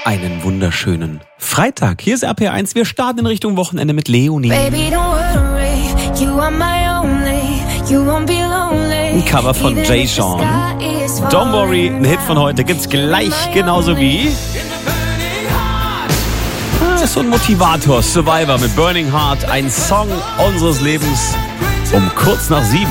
Einen wunderschönen Freitag. Hier ist RPR1. Wir starten in Richtung Wochenende mit Leonie. Baby, don't worry, you are my only, you won't be lonely. Ein Cover von Jay Sean. Don't worry, ein Hit von heute gibt's gleich genauso wie so ein Motivator, Survivor mit Burning Heart, ein Song unseres Lebens um kurz nach 7.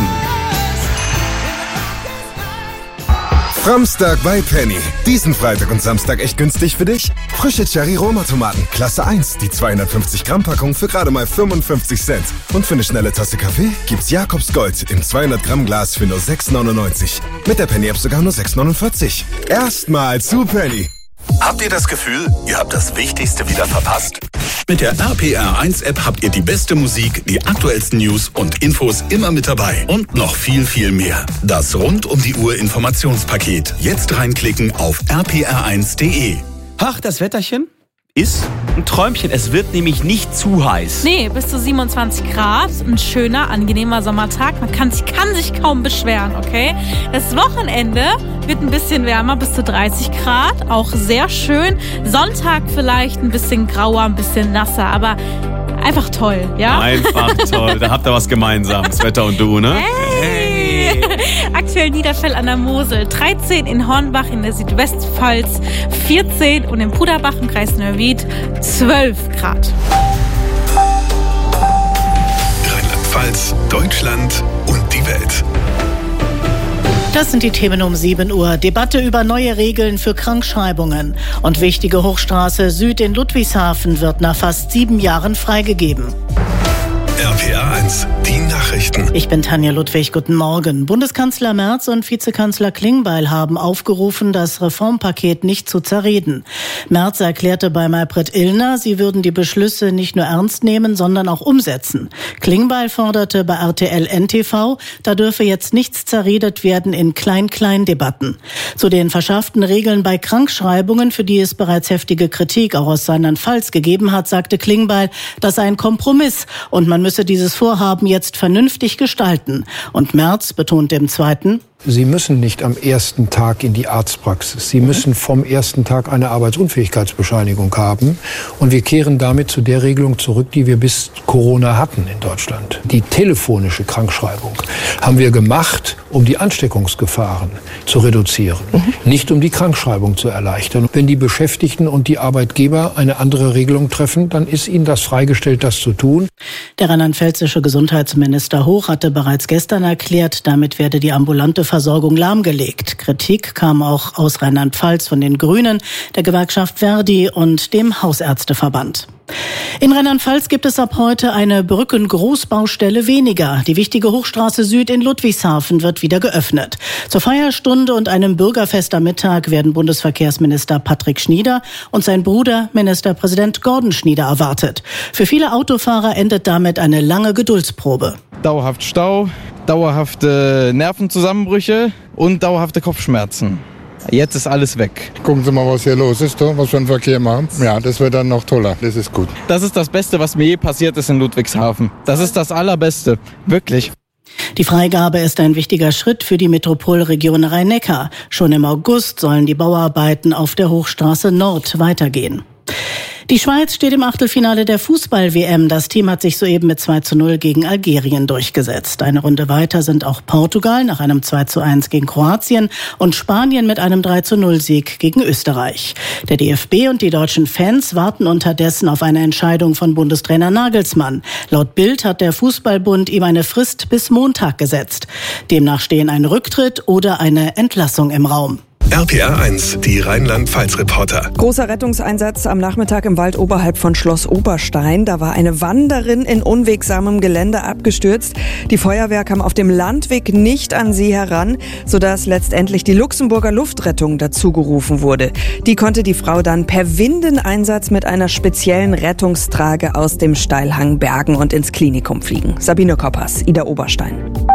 Samstag bei Penny. Diesen Freitag und Samstag echt günstig für dich? Frische Cherry-Roma-Tomaten, Klasse 1, die 250 Gramm Packung für gerade mal 55 Cent. Und für eine schnelle Tasse Kaffee gibt's Jakobs Gold im 200 Gramm Glas für nur 6,99. Mit der Penny-App sogar nur 6,49. Erstmal zu Penny. Habt ihr das Gefühl, ihr habt das Wichtigste wieder verpasst? Mit der RPR1-App habt ihr die beste Musik, die aktuellsten News und Infos immer mit dabei. Und noch viel, viel mehr. Das Rund-um-die-Uhr-Informationspaket. Jetzt reinklicken auf rpr1.de. Ach, das Wetterchen ist ein Träumchen. Es wird nämlich nicht zu heiß. Nee, bis zu 27 Grad. Ein schöner, angenehmer Sommertag. Man kann sich kaum beschweren, okay? Das Wochenende wird ein bisschen wärmer, bis zu 30 Grad. Auch sehr schön. Sonntag vielleicht ein bisschen grauer, ein bisschen nasser, aber einfach toll, ja? Einfach toll. Da habt ihr was gemeinsam, das Wetter und du, ne? Hey! Aktuell Niederfell an der Mosel, 13 in Hornbach in der Südwestpfalz, 14 und in Puderbach im Kreis Neuwied 12 Grad. Rheinland-Pfalz, Deutschland und die Welt. Das sind die Themen um 7 Uhr. Debatte über neue Regeln für Krankschreibungen. Und wichtige Hochstraße Süd in Ludwigshafen wird nach fast 7 Jahren freigegeben. RPR1, die Nachrichten. Ich bin Tanja Ludwig, guten Morgen. Bundeskanzler Merz und Vizekanzler Klingbeil haben aufgerufen, das Reformpaket nicht zu zerreden. Merz erklärte bei Maybrit Illner, sie würden die Beschlüsse nicht nur ernst nehmen, sondern auch umsetzen. Klingbeil forderte bei RTL NTV, da dürfe jetzt nichts zerredet werden in Klein-Klein-Debatten. Zu den verschärften Regeln bei Krankschreibungen, für die es bereits heftige Kritik auch aus Rheinland-Pfalz gegeben hat, sagte Klingbeil, das sei ein Kompromiss und man müsse dieses Vorhaben jetzt vernünftig gestalten. Und Merz betont im Zweiten: Sie müssen nicht am ersten Tag in die Arztpraxis. Sie müssen vom ersten Tag eine Arbeitsunfähigkeitsbescheinigung haben. Und wir kehren damit zu der Regelung zurück, die wir bis Corona hatten in Deutschland. Die telefonische Krankschreibung haben wir gemacht, um die Ansteckungsgefahren zu reduzieren, nicht um die Krankschreibung zu erleichtern. Wenn die Beschäftigten und die Arbeitgeber eine andere Regelung treffen, dann ist ihnen das freigestellt, das zu tun. Der rheinland-pfälzische Gesundheitsminister Hoch hatte bereits gestern erklärt, damit werde die ambulante Versorgung lahmgelegt. Kritik kam auch aus Rheinland-Pfalz von den Grünen, der Gewerkschaft Verdi und dem Hausärzteverband. In Rheinland-Pfalz gibt es ab heute eine Brückengroßbaustelle weniger. Die wichtige Hochstraße Süd in Ludwigshafen wird wieder geöffnet. Zur Feierstunde und einem Bürgerfest am Mittag werden Bundesverkehrsminister Patrick Schnieder und sein Bruder Ministerpräsident Gordon Schnieder erwartet. Für viele Autofahrer endet damit eine lange Geduldsprobe. Dauerhaft Stau, dauerhafte Nervenzusammenbrüche und dauerhafte Kopfschmerzen. Jetzt ist alles weg. Gucken Sie mal, was hier los ist, was für einen Verkehr machen. Ja, das wird dann noch toller. Das ist gut. Das ist das Beste, was mir je passiert ist in Ludwigshafen. Das ist das Allerbeste. Wirklich. Die Freigabe ist ein wichtiger Schritt für die Metropolregion Rhein-Neckar. Schon im August sollen die Bauarbeiten auf der Hochstraße Nord weitergehen. Die Schweiz steht im Achtelfinale der Fußball-WM. Das Team hat sich soeben mit 2:0 gegen Algerien durchgesetzt. Eine Runde weiter sind auch Portugal nach einem 2:1 gegen Kroatien und Spanien mit einem 3:0-Sieg gegen Österreich. Der DFB und die deutschen Fans warten unterdessen auf eine Entscheidung von Bundestrainer Nagelsmann. Laut Bild hat der Fußballbund ihm eine Frist bis Montag gesetzt. Demnach stehen ein Rücktritt oder eine Entlassung im Raum. RPR1, die Rheinland-Pfalz-Reporter. Großer Rettungseinsatz am Nachmittag im Wald oberhalb von Schloss Oberstein. Da war eine Wanderin in unwegsamem Gelände abgestürzt. Die Feuerwehr kam auf dem Landweg nicht an sie heran, sodass letztendlich die Luxemburger Luftrettung dazugerufen wurde. Die konnte die Frau dann per Windeneinsatz mit einer speziellen Rettungstrage aus dem Steilhang bergen und ins Klinikum fliegen. Sabine Koppers, Ida Oberstein.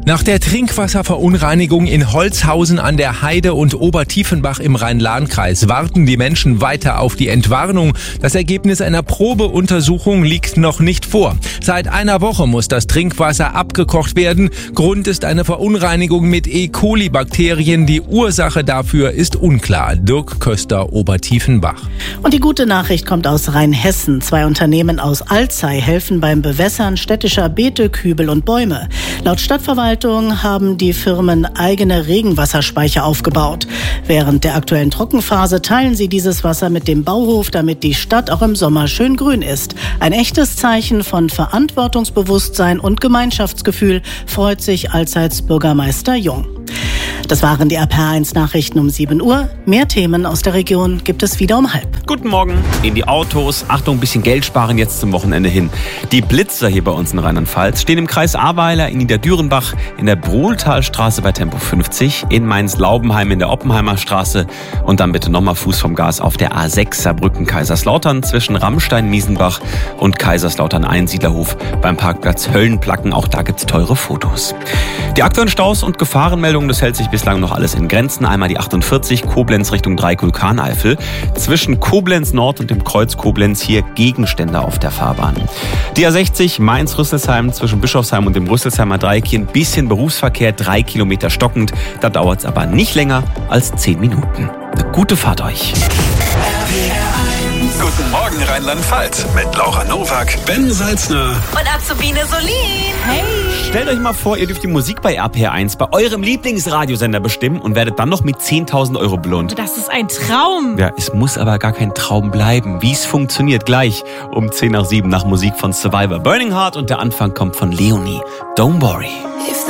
Nach der Trinkwasserverunreinigung in Holzhausen an der Heide und Obertiefenbach im Rhein-Lahn-Kreis warten die Menschen weiter auf die Entwarnung. Das Ergebnis einer Probeuntersuchung liegt noch nicht vor. Seit einer Woche muss das Trinkwasser abgekocht werden. Grund ist eine Verunreinigung mit E. coli-Bakterien. Die Ursache dafür ist unklar. Dirk Köster, Obertiefenbach. Und die gute Nachricht kommt aus Rheinhessen. 2 Unternehmen aus Alzey helfen beim Bewässern städtischer Beete, Kübel und Bäume. Laut Stadtverwaltung haben die Firmen eigene Regenwasserspeicher aufgebaut. Während der aktuellen Trockenphase teilen sie dieses Wasser mit dem Bauhof, damit die Stadt auch im Sommer schön grün ist. Ein echtes Zeichen von Verantwortungsbewusstsein und Gemeinschaftsgefühl, freut sich Alzeys Bürgermeister Jung. Das waren die RPR1 Nachrichten um 7 Uhr. Mehr Themen aus der Region gibt es wieder um 12:30. Guten Morgen in die Autos. Achtung, ein bisschen Geld sparen jetzt zum Wochenende hin. Die Blitzer hier bei uns in Rheinland-Pfalz stehen im Kreis Ahrweiler, in Niederdürenbach, in der Brohltalstraße bei Tempo 50, in Mainz-Laubenheim in der Oppenheimer Straße und dann bitte nochmal Fuß vom Gas auf der A6 Saarbrücken-Kaiserslautern zwischen Rammstein-Miesenbach und Kaiserslautern-Einsiedlerhof beim Parkplatz Höllenplacken. Auch da gibt's teure Fotos. Die aktuellen Staus und Gefahrenmeldungen, das hält sich bislang noch alles in Grenzen. Einmal die 48 Koblenz Richtung Dreieck-Vulkaneifel. Zwischen Koblenz Nord und dem Kreuz Koblenz hier Gegenstände auf der Fahrbahn. Die A60 Mainz-Rüsselsheim zwischen Bischofsheim und dem Rüsselsheimer Dreieck hier ein bisschen Berufsverkehr, 3 Kilometer stockend. Da dauert es aber nicht länger als 10 Minuten. Eine gute Fahrt euch. Guten Morgen Rheinland-Pfalz mit Laura Nowak, Ben Salzner Und Azubine Solin. Hey! Stellt euch mal vor, ihr dürft die Musik bei RPR1 bei eurem Lieblingsradiosender bestimmen und werdet dann noch mit 10.000 € belohnt. Das ist ein Traum. Ja, es muss aber gar kein Traum bleiben. Wie es funktioniert, gleich um 6:50 nach Musik von Survivor. Burning Heart und der Anfang kommt von Leonie. Don't worry.